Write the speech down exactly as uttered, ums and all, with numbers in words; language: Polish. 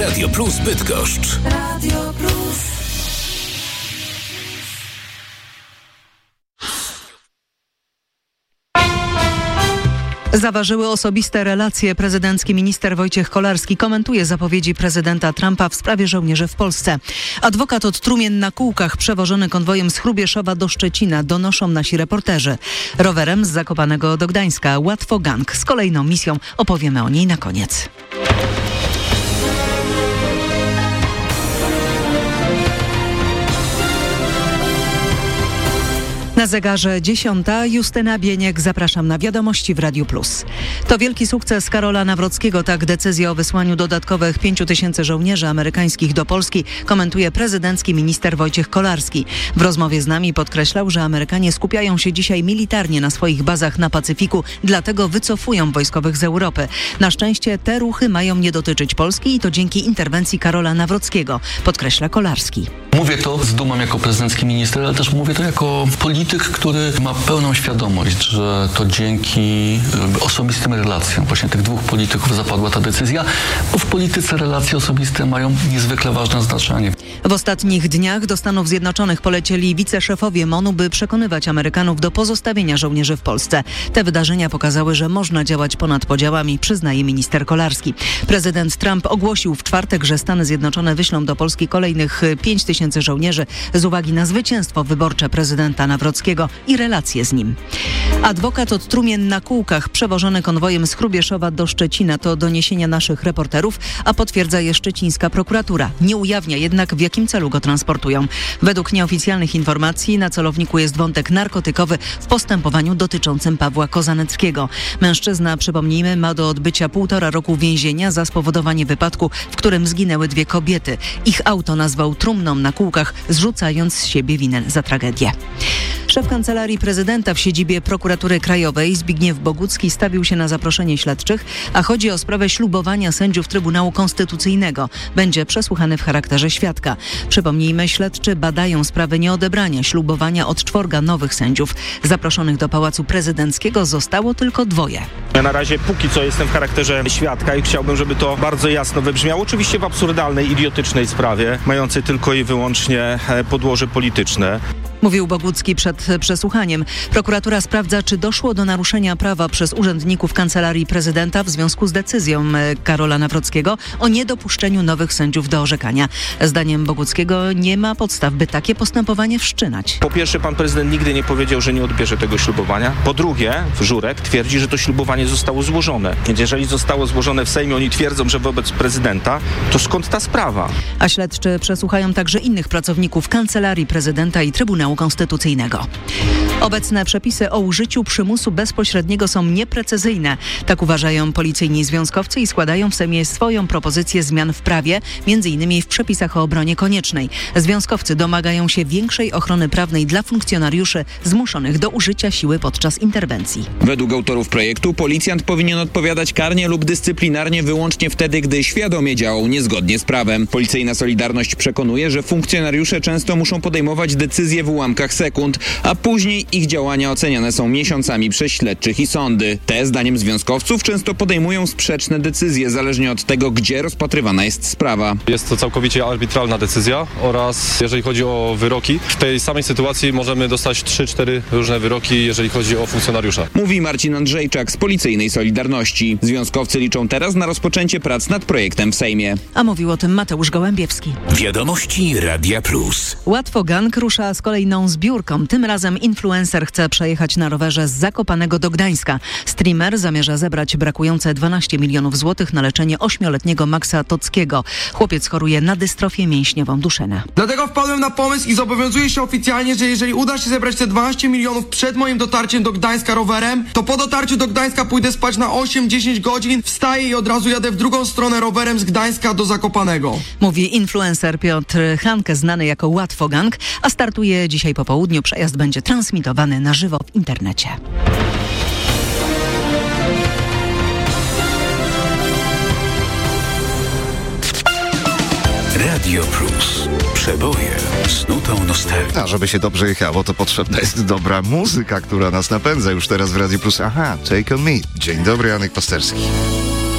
Radio Plus Bydgoszcz. Radio Plus. Zaważyły osobiste relacje. Prezydencki minister Wojciech Kolarski komentuje zapowiedzi prezydenta Trumpa w sprawie żołnierzy w Polsce. Adwokat od trumien na kółkach przewożony konwojem z Hrubieszowa do Szczecina, donoszą nasi reporterzy. Rowerem z Zakopanego do Gdańska Łatwo Gang. Z kolejną misją opowiemy o niej na koniec. Na zegarze dziesiąta. Justyna Bieniek. Zapraszam na wiadomości w Radiu Plus. To wielki sukces Karola Nawrockiego. Tak decyzję o wysłaniu dodatkowych pięciu tysięcy żołnierzy amerykańskich do Polski komentuje prezydencki minister Wojciech Kolarski. W rozmowie z nami podkreślał, że Amerykanie skupiają się dzisiaj militarnie na swoich bazach na Pacyfiku, dlatego wycofują wojskowych z Europy. Na szczęście te ruchy mają nie dotyczyć Polski i to dzięki interwencji Karola Nawrockiego, podkreśla Kolarski. Mówię to z dumą jako prezydencki minister, ale też mówię to jako polityk, który ma pełną świadomość, że to dzięki osobistym relacjom właśnie tych dwóch polityków zapadła ta decyzja, bo w polityce relacje osobiste mają niezwykle ważne znaczenie. W ostatnich dniach do Stanów Zjednoczonych polecieli wiceszefowie MONU, by przekonywać Amerykanów do pozostawienia żołnierzy w Polsce. Te wydarzenia pokazały, że można działać ponad podziałami, przyznaje minister Kolarski. Prezydent Trump ogłosił w czwartek, że Stany Zjednoczone wyślą do Polski kolejnych pięć tysięcy żołnierzy z uwagi na zwycięstwo wyborcze prezydenta Nawrockiego i relacje z nim. Adwokat od trumien na kółkach przewożony konwojem z Hrubieszowa do Szczecina to doniesienia naszych reporterów, a potwierdza je szczecińska prokuratura. Nie ujawnia jednak, w jakim celu go transportują. Według nieoficjalnych informacji na celowniku jest wątek narkotykowy w postępowaniu dotyczącym Pawła Kozaneckiego. Mężczyzna, przypomnijmy, ma do odbycia półtora roku więzienia za spowodowanie wypadku, w którym zginęły dwie kobiety. Ich auto nazwał trumną na kółkach, zrzucając z siebie winę za tragedię. Szef Kancelarii Prezydenta w siedzibie Prokuratury Krajowej Zbigniew Bogucki stawił się na zaproszenie śledczych, a chodzi o sprawę ślubowania sędziów Trybunału Konstytucyjnego. Będzie przesłuchany w charakterze świadka. Przypomnijmy, śledczy badają sprawę nieodebrania ślubowania od czworga nowych sędziów. Zaproszonych do Pałacu Prezydenckiego zostało tylko dwoje. Ja na razie póki co jestem w charakterze świadka i chciałbym, żeby to bardzo jasno wybrzmiało. Oczywiście w absurdalnej, idiotycznej sprawie, mającej tylko i wyłącznie podłoże polityczne. Mówił Bogucki przed przesłuchaniem. Prokuratura sprawdza, czy doszło do naruszenia prawa przez urzędników Kancelarii Prezydenta w związku z decyzją Karola Nawrockiego o niedopuszczeniu nowych sędziów do orzekania. Zdaniem Boguckiego nie ma podstaw, by takie postępowanie wszczynać. Po pierwsze, pan prezydent nigdy nie powiedział, że nie odbierze tego ślubowania. Po drugie, Żurek twierdzi, że to ślubowanie zostało złożone. Więc jeżeli zostało złożone w Sejmie, oni twierdzą, że wobec prezydenta, to skąd ta sprawa? A śledczy przesłuchają także innych pracowników Kancelarii Prezydenta i Trybunału Konstytucyjnego. Obecne przepisy o użyciu przymusu bezpośredniego są nieprecyzyjne. Tak uważają policyjni związkowcy i składają w Sejmie swoją propozycję zmian w prawie, między innymi w przepisach o obronie koniecznej. Związkowcy domagają się większej ochrony prawnej dla funkcjonariuszy zmuszonych do użycia siły podczas interwencji. Według autorów projektu policjant powinien odpowiadać karnie lub dyscyplinarnie wyłącznie wtedy, gdy świadomie działał niezgodnie z prawem. Policyjna Solidarność przekonuje, że funkcjonariusze często muszą podejmować decyzje w ułamkach sekund, a później ich działania oceniane są miesiącami przez śledczych i sądy. Te, zdaniem związkowców, często podejmują sprzeczne decyzje, zależnie od tego, gdzie rozpatrywana jest sprawa. Jest to całkowicie arbitralna decyzja oraz jeżeli chodzi o wyroki, w tej samej sytuacji możemy dostać trzy cztery różne wyroki, jeżeli chodzi o funkcjonariusza. Mówi Marcin Andrzejczak z Policyjnej Solidarności. Związkowcy liczą teraz na rozpoczęcie prac nad projektem w Sejmie. A mówił o tym Mateusz Gołębiewski. Wiadomości Radia Plus. Łatwo Gang rusza z kolejną zbiórką. Tym razem influencer chce przejechać na rowerze z Zakopanego do Gdańska. Streamer zamierza zebrać brakujące dwanaście milionów złotych na leczenie ośmioletniego Maxa Tockiego. Chłopiec choruje na dystrofię mięśniową Duchenne. Dlatego wpadłem na pomysł i zobowiązuję się oficjalnie, że jeżeli uda się zebrać te dwanaście milionów przed moim dotarciem do Gdańska rowerem, to po dotarciu do Gdańska pójdę spać na osiem dziesięć godzin, wstaję i od razu jadę w drugą stronę rowerem z Gdańska do Zakopanego. Mówi influencer Piotr Hanke, znany jako Łatwo Gang, a startuje dzisiaj po południu. Przejazd będzie transmitowany na żywo w internecie. Radio Plus. Przeboje z nutą nostalgii. A żeby się dobrze jechało, to potrzebna jest dobra muzyka, która nas napędza już teraz w Radio Plus. Aha, Take On Me. Dzień dobry, Janek Pasterski.